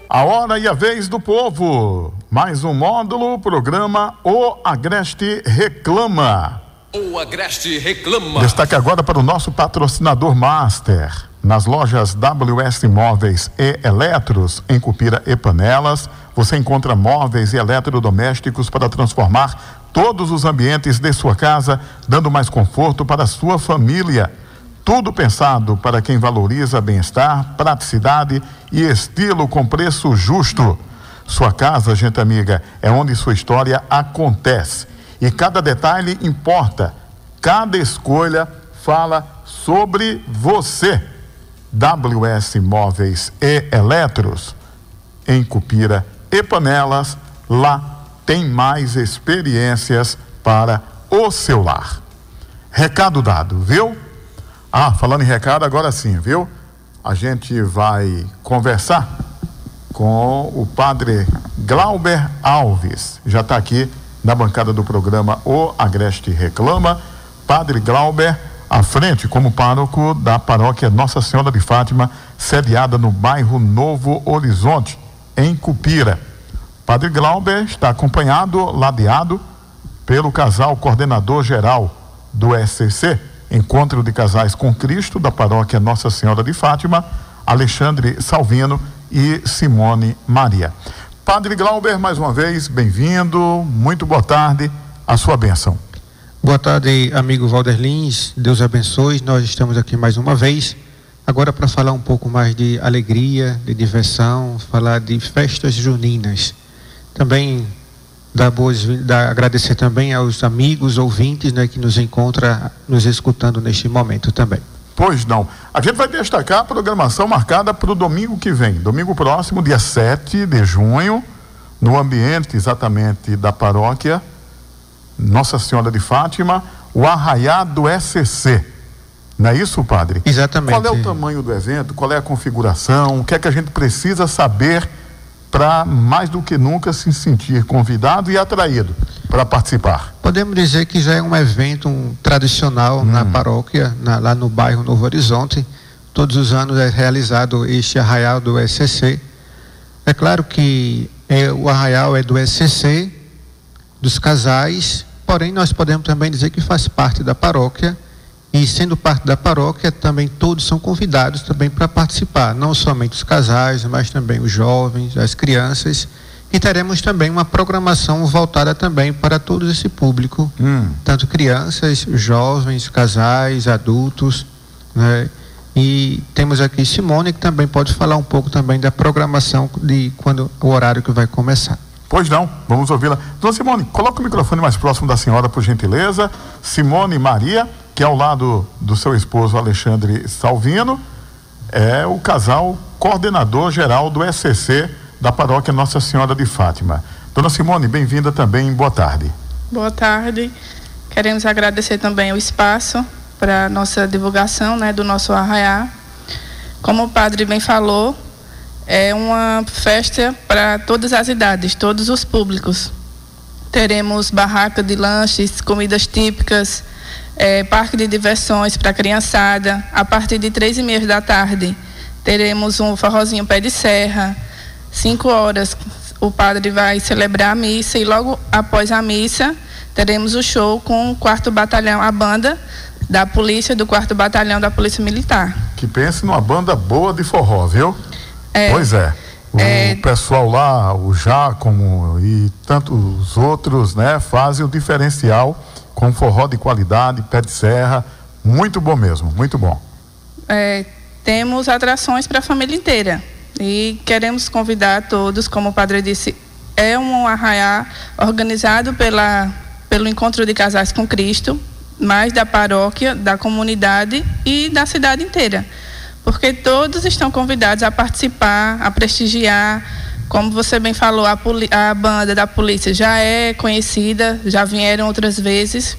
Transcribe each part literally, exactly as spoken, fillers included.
A hora e a vez do povo. Mais um módulo, programa O Agreste Reclama. O Agreste Reclama. Destaque agora para o nosso patrocinador master. Nas lojas W S Móveis e Eletros, em Cupira e Panelas, você encontra móveis e eletrodomésticos para transformar todos os ambientes de sua casa, dando mais conforto para a sua família. Tudo pensado para quem valoriza bem-estar, praticidade e estilo com preço justo. Sua casa, gente amiga, é onde sua história acontece. E cada detalhe importa. Cada escolha fala sobre você. W S Móveis e Eletros, em Cupira e Panelas, lá tem mais experiências para o seu lar. Recado dado, viu? Ah, falando em recado, agora sim, viu? A gente vai conversar com o padre Glauber Alves. Já está aqui na bancada do programa O Agreste Reclama. Padre Glauber, à frente como pároco da paróquia Nossa Senhora de Fátima, sediada no bairro Novo Horizonte, em Cupira. Padre Glauber está acompanhado, ladeado, pelo casal coordenador geral do S C C, Encontro de Casais com Cristo, da paróquia Nossa Senhora de Fátima, Alexandre Salvino e Simone Maria. Padre Glauber, mais uma vez, bem-vindo, muito boa tarde, a sua bênção. Boa tarde, amigo Valder Lins, Deus abençoe, nós estamos aqui mais uma vez, agora para falar um pouco mais de alegria, de diversão, falar de festas juninas. Também dar boas, dar, agradecer também aos amigos, ouvintes, né, que nos encontram, nos escutando neste momento também. Pois não. A gente vai destacar a programação marcada para o domingo que vem, domingo próximo, dia sete de junho, no ambiente exatamente da paróquia Nossa Senhora de Fátima, o Arraiá do S C C. Não é isso, padre? Exatamente. Qual é o tamanho do evento? Qual é a configuração? O que é que a gente precisa saber para mais do que nunca se sentir convidado e atraído para participar? Podemos dizer que já é um evento um, tradicional hum. na paróquia, na, lá no bairro Novo Horizonte. Todos os anos é realizado este arraial do S C C. É claro que é, o arraial é do S C C, dos casais, porém nós podemos também dizer que faz parte da paróquia. E sendo parte da paróquia, também todos são convidados também para participar, não somente os casais, mas também os jovens, as crianças, e teremos também uma programação voltada também para todo esse público, hum. tanto crianças, jovens, casais, adultos, né? E temos aqui Simone, que também pode falar um pouco também da programação de quando o horário que vai começar. Pois não, vamos ouvi-la. Dona Simone, coloca o microfone mais próximo da senhora, por gentileza. Simone Maria, que é ao lado do seu esposo Alexandre Salvino, é o casal coordenador geral do S C C da paróquia Nossa Senhora de Fátima. Dona Simone, bem-vinda também, boa tarde. Boa tarde, queremos agradecer também o espaço para nossa divulgação, né, do nosso arraiá. Como o padre bem falou, é uma festa para todas as idades, todos os públicos. Teremos barraca de lanches, comidas típicas, É, parque de diversões para a criançada. A partir de três e meia da tarde teremos um forrozinho pé de serra. Cinco horas o padre vai celebrar a missa e logo após a missa teremos o show com o quarto batalhão, a banda da polícia, do quarto batalhão da Polícia Militar. Que pense numa banda boa de forró, viu? É, pois é. O é, pessoal lá, o Jácomo e tantos outros, né, fazem o diferencial com forró de qualidade, pé de serra, muito bom mesmo, muito bom. É, temos atrações para a família inteira e queremos convidar todos, como o padre disse, é um arraiá organizado pela, pelo Encontro de Casais com Cristo, mas da paróquia, da comunidade e da cidade inteira, porque todos estão convidados a participar, a prestigiar. Como você bem falou, a, a banda da polícia já é conhecida, já vieram outras vezes.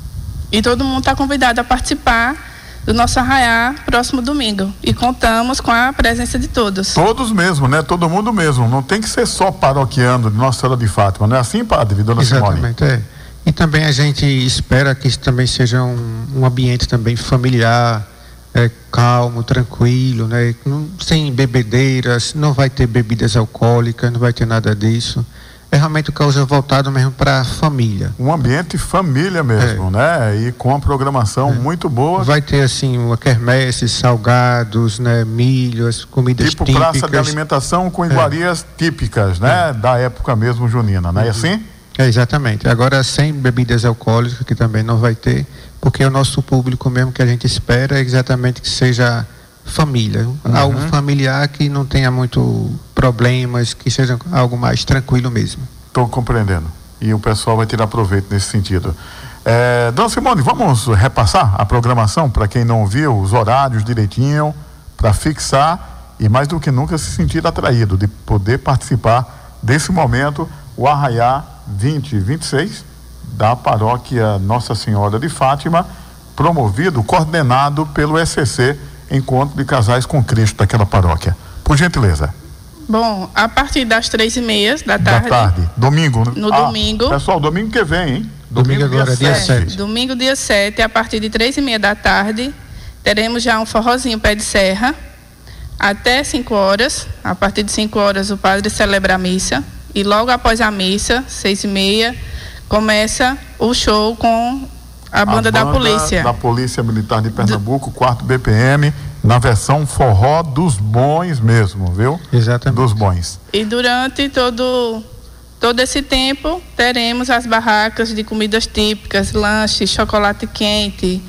E todo mundo está convidado a participar do nosso arraiá próximo domingo. E contamos com a presença de todos. Todos mesmo, né? Todo mundo mesmo. Não tem que ser só paroquiano de Nossa Senhora de Fátima. Não é assim, padre, dona Simone? Exatamente, é. E também a gente espera que isso também seja um, um ambiente também familiar, é, calmo, tranquilo, né? Não, sem bebedeiras, não vai ter bebidas alcoólicas, não vai ter nada disso. É realmente o causa voltado mesmo para a família. Um ambiente família mesmo, é. né? E com uma programação é. muito boa. Vai ter assim uma quermesse, salgados, né? Milho, as comidas tipo típicas. Tipo praça de alimentação com iguarias é. típicas, né? É. Da época mesmo junina, não é uhum. assim? É, exatamente. Agora sem bebidas alcoólicas, que também não vai ter, porque o nosso público mesmo que a gente espera é exatamente que seja família, uhum. algo familiar que não tenha muito problemas, que seja algo mais tranquilo mesmo. Estou compreendendo. E o pessoal vai tirar proveito nesse sentido. É, Dona Simone, vamos repassar a programação para quem não viu, os horários direitinho, para fixar e mais do que nunca se sentir atraído de poder participar desse momento, o Arraiá vinte e vinte e seis da paróquia Nossa Senhora de Fátima, promovido, coordenado pelo E C C, Encontro de Casais com Cristo daquela paróquia. Por gentileza. Bom, a partir das três e meia da tarde. Da tarde. Domingo. No ah, domingo. Pessoal, domingo que vem, hein? Domingo, domingo agora, dia sete. Domingo, dia sete, a partir de três e meia da tarde, teremos já um forrozinho pé de serra, até cinco horas. A partir de cinco horas o padre celebra a missa. E logo após a missa, seis e meia, começa o show com a banda, a banda da polícia. Da Polícia Militar de Pernambuco, do... quarto B P M, na versão forró dos bons mesmo, viu? Exatamente. Dos bons. E durante todo, todo esse tempo, teremos as barracas de comidas típicas, lanches, chocolate quente.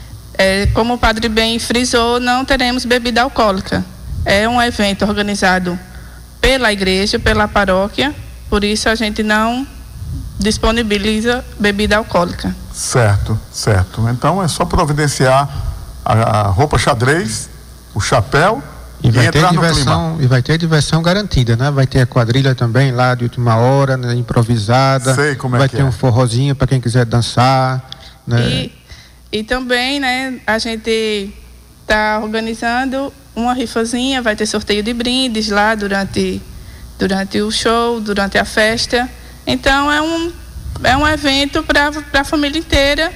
É, como o padre bem frisou, não teremos bebida alcoólica. É um evento organizado pela igreja, pela paróquia, por isso a gente não disponibiliza bebida alcoólica. Certo, certo. Então é só providenciar a, a roupa xadrez, o chapéu e, vai e entrar ter diversão, no clima. E vai ter diversão garantida, né? Vai ter a quadrilha também lá de última hora, né? Improvisada. Sei como é vai que ter é. um forrozinho para quem quiser dançar, né? E, e também, né, a gente está organizando uma rifazinha, vai ter sorteio de brindes lá durante, durante o show, durante a festa. Então é um, é um evento para a família inteira,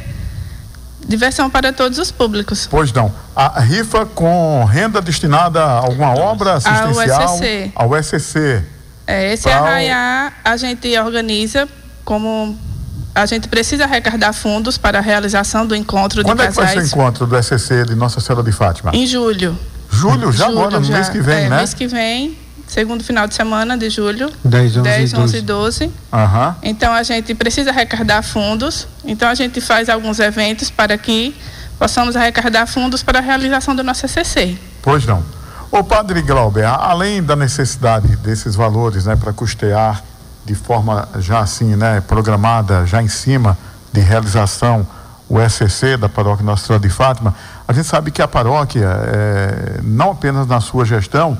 diversão para todos os públicos. Pois não. A rifa com renda destinada a alguma obra assistencial? Ao E C C. Ao E C C. É, esse Arraiá o... a gente organiza como... A gente precisa arrecadar fundos para a realização do encontro Quando de casais. casais. Quando é que vai ser o encontro do E C C de Nossa Senhora de Fátima? Em julho. Julho? Já julho, agora, no já, mês que vem, é, né? mês que vem, segundo final de semana de julho. dez, onze e doze. Uhum. Então a gente precisa arrecadar fundos. Então a gente faz alguns eventos para que possamos arrecadar fundos para a realização do nosso E C C. Pois não. Ô Padre Glauber, além da necessidade desses valores, né, para custear de forma já assim, né, programada, já em cima de realização o E C C da paróquia Nossa Senhora de Fátima, a gente sabe que a paróquia, é, não apenas na sua gestão,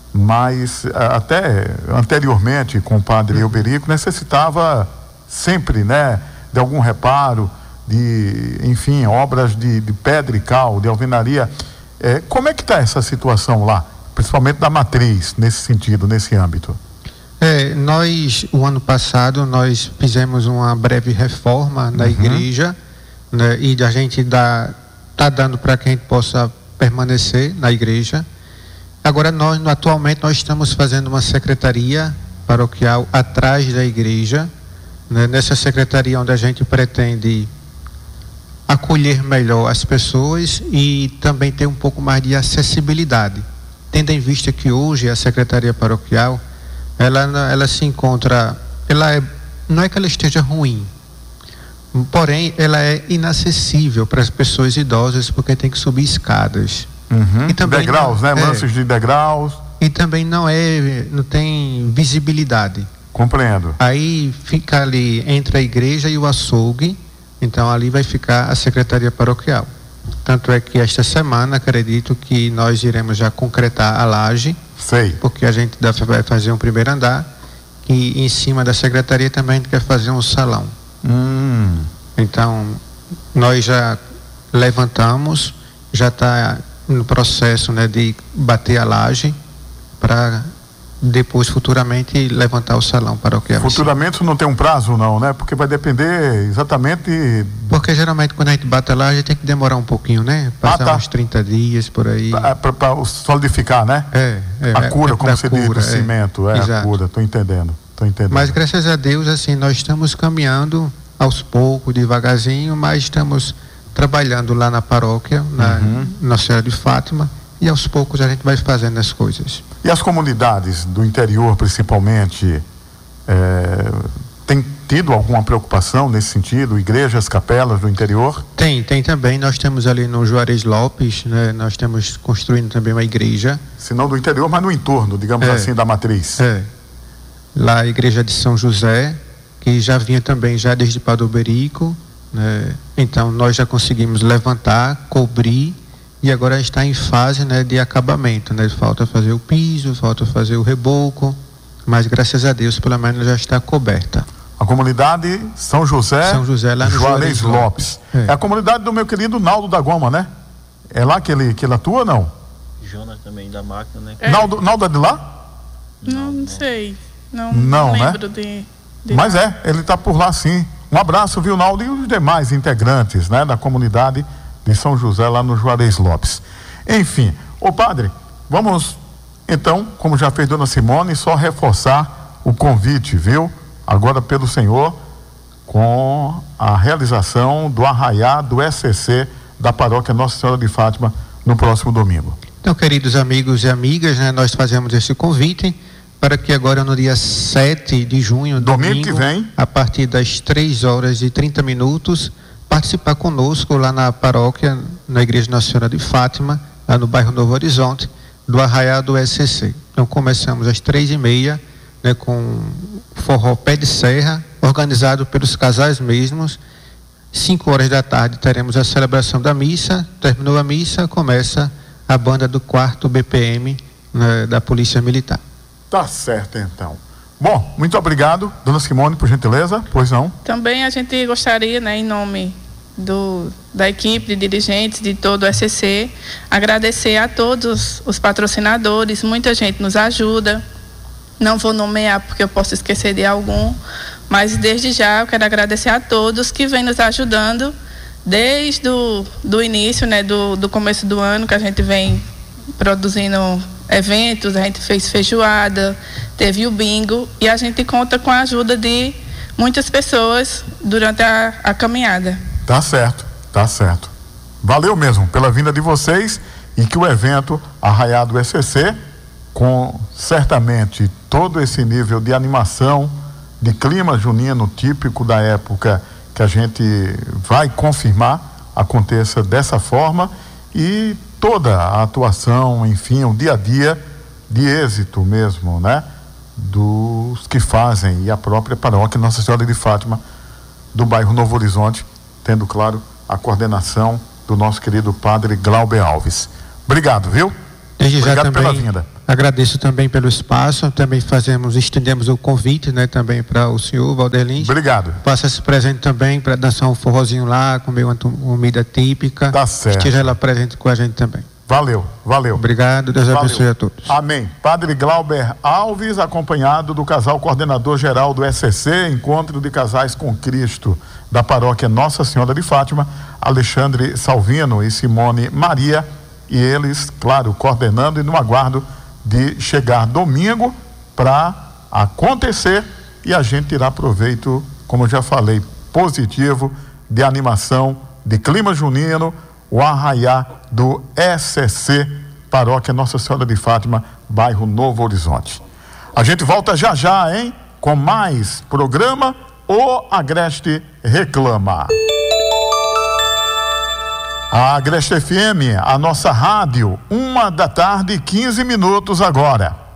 mas até anteriormente com o padre Euberico, necessitava sempre, né, de algum reparo, de, enfim, obras de, de pedra e cal, de alvenaria. É, como é que está essa situação lá, principalmente da matriz, nesse sentido, nesse âmbito? É, nós, o ano passado, nós fizemos uma breve reforma na uhum. igreja, né, e a gente dá, tá dando para que a gente possa permanecer na igreja. Agora, nós, atualmente, nós estamos fazendo uma secretaria paroquial atrás da igreja, né, nessa secretaria onde a gente pretende acolher melhor as pessoas e também ter um pouco mais de acessibilidade, tendo em vista que hoje a secretaria paroquial ela, ela se encontra, ela é, não é que ela esteja ruim, porém ela é inacessível para as pessoas idosas porque tem que subir escadas. Uhum. E também degraus, não, né? É, lances de degraus. E também não é, não tem visibilidade. Compreendo. Aí fica ali entre a igreja e o açougue, então ali vai ficar a secretaria paroquial. Tanto é que esta semana acredito que nós iremos já concretar a laje. Sei. Porque a gente vai fazer um primeiro andar e em cima da secretaria também a gente quer fazer um salão. Hum. Então nós já levantamos, já está no processo, né, de bater a laje para depois, futuramente, levantar o salão paroquial. Futuramente não tem um prazo não, né? Porque vai depender exatamente... Porque geralmente quando a gente bate lá, a gente tem que demorar um pouquinho, né? Passar ah, tá. uns trinta dias por aí. Para solidificar, né? É. é a cura, é, como você diz, o é, cimento, é exato. A cura, estou entendendo, tô entendendo. Mas graças a Deus, assim, nós estamos caminhando aos poucos, devagarzinho, mas estamos trabalhando lá na paróquia, na uhum. Nossa Senhora de Fátima, e aos poucos a gente vai fazendo as coisas. E as comunidades do interior, principalmente, é, tem tido alguma preocupação nesse sentido? Igrejas, capelas do interior? Tem, tem também. Nós temos ali no Juarez Lopes, né? Nós estamos construindo também uma igreja. Se não do interior, mas no entorno, digamos é, assim, da matriz. É. Lá a igreja de São José, que já vinha também já desde Padre Berico, né? Então nós já conseguimos levantar, cobrir, e agora está em fase, né, de acabamento, né? Falta fazer o piso, falta fazer o reboco, mas graças a Deus pelo menos já está coberta. A comunidade São José, São José lá no Juarez Lopes. É. é a comunidade do meu querido Naldo da Goma, né? É lá que ele, que ele atua, não? Jonas também, da máquina, né? É. Naldo, Naldo é de lá? Não, não sei. Não, não, não né? lembro de, de Mas lá. é, ele está por lá sim. Um abraço, viu, Naldo, e os demais integrantes, né, da comunidade de São José, lá no Juarez Lopes. Enfim, ô padre, vamos então, como já fez Dona Simone, só reforçar o convite, viu? Agora pelo Senhor, com a realização do arraiá do S C C da paróquia Nossa Senhora de Fátima no próximo domingo. Então, queridos amigos e amigas, né, nós fazemos esse convite para que agora no dia sete de junho, domingo, domingo que vem, a partir das três horas e trinta minutos, participar conosco lá na paróquia, na Igreja Nossa Senhora de Fátima, lá no bairro Novo Horizonte, do arraiá do S C C. Então começamos às três e meia, né, com forró pé de serra, organizado pelos casais mesmos. Cinco horas da tarde teremos a celebração da missa. Terminou a missa, começa a banda do quarto B P M, né, da Polícia Militar. Tá certo, então. Bom, muito obrigado, Dona Simone, por gentileza, pois não? Também a gente gostaria, né, em nome do, da equipe de dirigentes de todo o S C C, agradecer a todos os patrocinadores. Muita gente nos ajuda. Não vou nomear porque eu posso esquecer de algum, mas desde já eu quero agradecer a todos que vêm nos ajudando desde o do início, né, do, do começo do ano, que a gente vem produzindo eventos. A gente fez feijoada, teve o bingo, e a gente conta com a ajuda de muitas pessoas durante a, a caminhada. Tá certo, tá certo. Valeu mesmo pela vinda de vocês, e que o evento Arraiá do S C C, com certamente todo esse nível de animação, de clima junino típico da época que a gente vai confirmar, aconteça dessa forma, e toda a atuação, enfim, o dia a dia de êxito mesmo, né, dos que fazem, e a própria paróquia Nossa Senhora de Fátima do bairro Novo Horizonte, tendo, claro, a coordenação do nosso querido padre Glauber Alves. Obrigado, viu? Desde Obrigado já também pela vinda. Agradeço também pelo espaço. Também fazemos, estendemos o convite, né, também para o senhor Valdelins. Obrigado. Faça-se presente também para dançar um forrozinho lá, comer uma comida típica. Tá certo. Esteja lá presente com a gente também. Valeu, valeu. Obrigado, Deus valeu. abençoe a todos. Amém. Padre Glauber Alves, acompanhado do casal coordenador geral do S C C, Encontro de Casais com Cristo, da paróquia Nossa Senhora de Fátima, Alexandre Salvino e Simone Maria, e eles, claro, coordenando e no aguardo de chegar domingo para acontecer, e a gente irá proveito, como eu já falei, positivo, de animação, de clima junino, o arraiá do S C C, paróquia Nossa Senhora de Fátima, bairro Novo Horizonte. A gente volta já já, hein? Com mais programa O Agreste Reclama. A Agreste F M, a nossa rádio, uma da tarde, quinze minutos agora.